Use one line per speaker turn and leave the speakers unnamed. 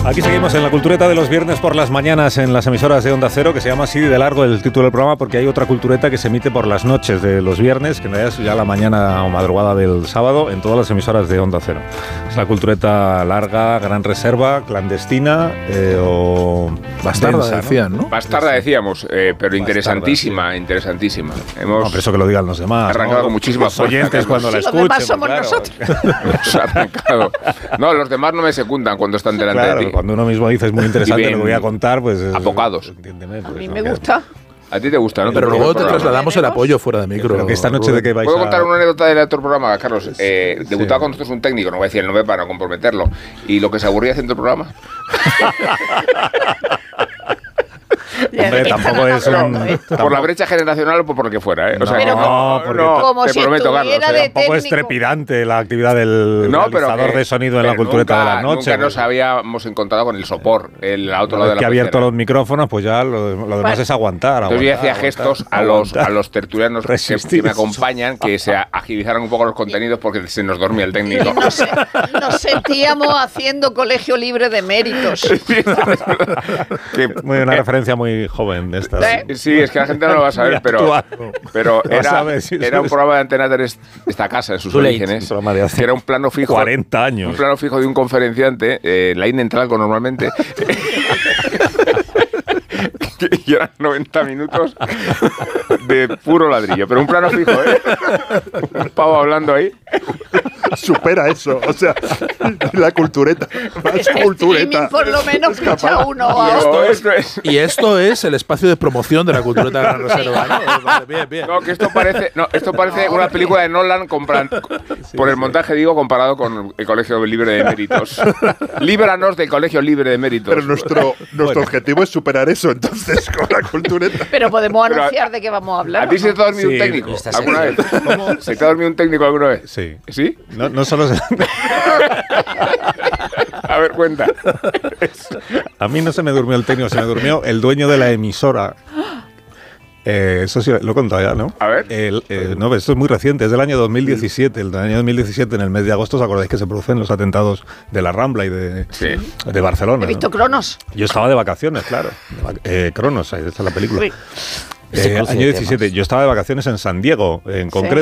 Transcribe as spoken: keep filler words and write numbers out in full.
Aquí seguimos en la cultureta de los viernes por las mañanas en las emisoras de Onda Cero, que se llama así de largo el título del programa porque hay otra cultureta que se emite por las noches de los viernes, que en realidad es ya la mañana o madrugada del sábado, en todas las emisoras de Onda Cero. Es la cultureta larga, gran reserva, clandestina eh, o
bastarda,
densa,
decían, ¿no?
Bastarda decíamos, eh, pero
Bastarda,
interesantísima, sí. interesantísima. Hemos
no, pero eso que lo digan los demás.
arrancado
¿no?
con muchísimas
los oyentes cuando la
los
escuchen.
demás somos
claro.
nosotros.
Hemos arrancado. No, los demás no me secundan cuando están delante
Claro,
de ti.
cuando uno mismo dice es muy interesante lo que voy a contar, pues...
Apocados.
Entiéndeme,
A
pues,
mí
no
me
queda.
gusta.
A ti te gusta, ¿no?
Pero luego te trasladamos el apoyo fuera de micro.
Pero que esta noche de qué vais
¿Puedo
a...
contar una anécdota del otro programa, Carlos? Eh,
Sí.
debutaba con nosotros un técnico, no voy a decir el nombre para no comprometerlo, y lo que se aburría haciendo el programa.
Hombre, tampoco es un...
Por la brecha generacional o por lo que fuera, ¿eh? O sea,
No,
que no,
porque
no,
como
te
si
prometo,
estuviera
Carlos.
de
¿eh?
Tampoco es
técnico.
trepidante la actividad del
No, pero
realizador
que-
de sonido en la
pero
cultureta
nunca,
de la noche.
Nunca nos habíamos encontrado con el sopor, el a otro lado de la
que ha abierto
pecera.
los micrófonos, pues ya lo, lo demás
Vale.
es aguantar.
Entonces yo
aguantar,
hacía gestos
aguantar,
a los,
aguantar.
a los tertulianos que,
Resistir.
que me acompañan, que se agilizaran un poco los contenidos porque se nos dormía el técnico.
Y nos, nos sentíamos haciendo colegio libre de méritos.
Que-
Muy, una
eh,
referencia muy joven de estas.
¿Eh?
Sí, es que la gente no lo va a saber,
Muy
pero,
actual.
pero
Vas a
era,
ver si
era un
es-
programa de Antena tres, esta casa, en sus
Too late.
orígenes,
Un programa de hace
que era un plano fijo.
cuarenta años.
Un plano fijo de un conferenciante, eh, la en Tralco normalmente. Y eran noventa minutos de puro ladrillo, pero un plano fijo, ¿eh? Un pavo hablando ahí.
Supera eso, o sea, la cultureta, más
Streaming
cultureta.
por lo menos escucha uno o
Y
a otro.
esto, esto es...
Y esto es el espacio de promoción de la cultureta de la reserva, ¿no? Vale, bien, bien.
No, que esto parece, no, esto parece una película de Nolan compran- por el montaje, digo, comparado con el Colegio Libre de Méritos. Líbranos del Colegio Libre de Méritos.
Pero nuestro, nuestro objetivo es superar eso, entonces, con la cultureta.
Pero podemos
Pero a-
anunciar de qué vamos a hablar.
¿A ti se te ha dormido
Sí,
un técnico
está
alguna vez? ¿Se te ha dormido un técnico alguna vez?
Sí.
¿Sí?
No, no solo se...
A ver, cuenta.
A mí no se me durmió el técnico, se me durmió el dueño de la emisora. Eh, eso sí, lo he contado ya, ¿no?
A ver.
El, eh, no, esto es muy reciente, es del año dos mil diecisiete. El del año dos mil diecisiete, en el mes de agosto, ¿os acordáis que se producen los atentados de la Rambla y de,
Sí.
de Barcelona?
He visto
¿no?
Cronos.
Yo estaba de vacaciones, claro. De vac- eh, Cronos, ahí está la película.
Uy.
Eh, año diecisiete. Yo estaba de vacaciones en San Diego, en concreto.